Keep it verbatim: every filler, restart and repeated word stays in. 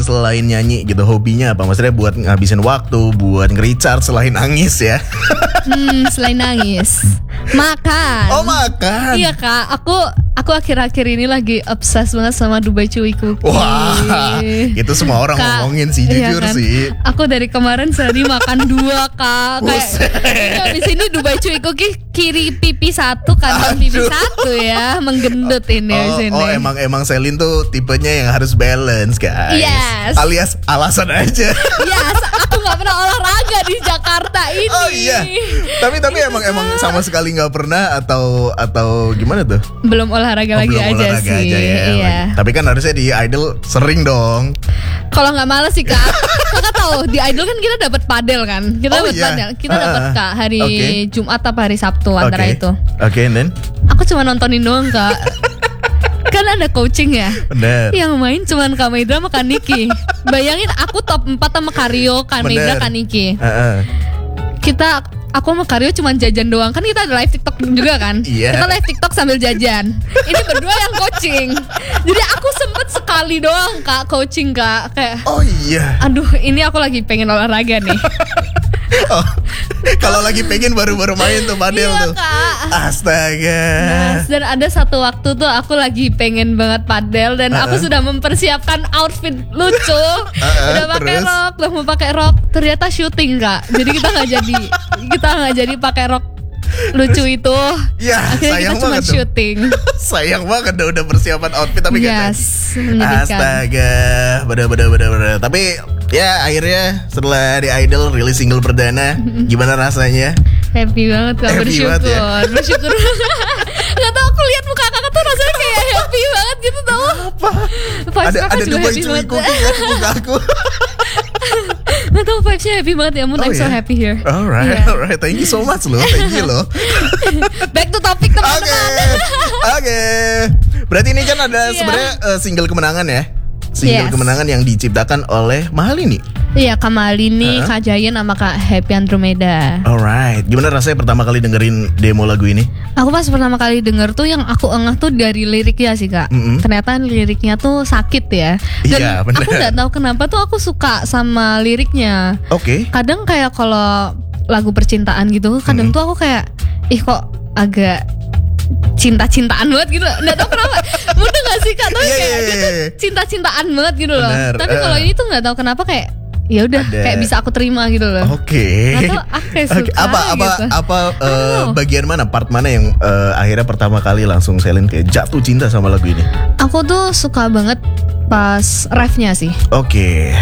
selain nyanyi gitu, hobinya apa? Maksudnya buat ngabisin waktu, buat nge-recharge selain nangis ya? Hmm, selain nangis, makan. Oh, makan. Iya kak, aku aku akhir-akhir ini lagi obses banget sama Dubai Chewy Cookie. Wah, itu semua orang Kak, ngomongin sih, iya jujur kan? sih. Aku dari kemarin sehari makan dua kak. Buset. Kayak di sini Dubai Chewy Cookie kiri pipi satu, kanan pipi Aduh. satu ya, menggendut ini di Oh, sini. oh emang emang Selin tuh tipenya yang harus balance guys. Yes. Alias alasan aja. Yes, aku nggak pernah olahraga di Jakarta ini. Oh iya. Tapi tapi emang emang sama sekali nggak pernah atau atau gimana tuh? Belum olahraga Oh, lagi belum aja olahraga sih. aja ya. Iya. Tapi kan harusnya di Idol sering dong. Kalau nggak males sih kak, kakak tahu di Idol kan kita dapat padel kan, kita Oh, dapat iya. padel, kita Ah, dapat ah. kak hari Oke. Jumat apa hari Sabtu antara Oke. itu. Oke, and then? Aku cuma nontonin doang kak. Kan ada coaching ya. Bener. Yang main cuman Kak Medra sama Kak Niki. Bayangin aku top empat sama Karyo, Kak Medra, Bener. Kak Niki. Heeh. Kita aku sama Karyo cuma jajan doang. Kan kita ada live TikTok juga kan. Iya. Kita live TikTok sambil jajan. Ini berdua yang coaching. Jadi aku sempet sekali doang Kak coaching Kak. Kayak Oh iya. aduh, ini aku lagi pengen olahraga nih. Oh, kalau lagi pengen baru-baru main tuh padel Iya, tuh. Kak. Astaga. Yes, dan ada satu waktu tuh aku lagi pengen banget padel dan aku Uh-uh. sudah mempersiapkan outfit lucu. Uh-uh, Udah pakai terus? rok, udah mau pakai rok. Ternyata syuting Kak. Jadi kita nggak jadi kita nggak jadi pakai rok lucu itu. Ya, Akhirnya sayang kita cuma banget dong. syuting. Sayang banget udah, udah persiapan outfit tapi nggak Yes, jadi. menyedihkan. Astaga, bener bener bener bener. Tapi ya akhirnya setelah di Idol rilis single perdana, gimana rasanya? Happy banget Kak, Happy bersyukur. banget ya? Bersyukur. Gak tau, aku lihat muka kakak tuh rasanya kayak happy banget gitu tau. Apa? Vibes Ada kakak ada juga Dubai happy Chewy banget. Cookie kan di muka aku. Gak tau, vibesnya happy banget ya Mun. Oh, I'm so ya? happy here. Alright, Iya. alright. Thank you so much loh. Thank you loh. Back to topic Oke, teman-teman. oke. Berarti ini kan ada Iya. sebenarnya eh, single kemenangan ya. Single Yes. kemenangan yang diciptakan oleh Mahalini. Iya, Kak Malini, Hah? Kak Jayan sama Kak Happy Andromeda. Alright, gimana rasanya pertama kali dengerin demo lagu ini? Aku pas pertama kali denger tuh yang aku engah tuh dari liriknya sih Kak. Mm-mm. Ternyata liriknya tuh sakit ya. Dan Iya, bener. aku nggak tahu kenapa tuh aku suka sama liriknya. Oke. Kadang kayak kalau lagu percintaan gitu, kadang Mm-mm. tuh aku kayak ih kok agak cinta-cintaan banget gitu. Nggak tahu kenapa. Mudah gak sih Kak? Tapi Iya, kayak iya, dia iya, tuh iya. cinta-cintaan banget gitu loh. Bener, Tapi kalau eh. ini tuh nggak tahu kenapa kayak ya udah Ada. kayak bisa aku terima gitu loh. Oke. Atau aku kayak Oke, suka apa apa gitu. apa eh, know. bagian mana, part mana yang eh, akhirnya pertama kali langsung Selin kayak jatuh cinta sama lagu ini? Aku tuh suka banget pas refnya sih. Oke.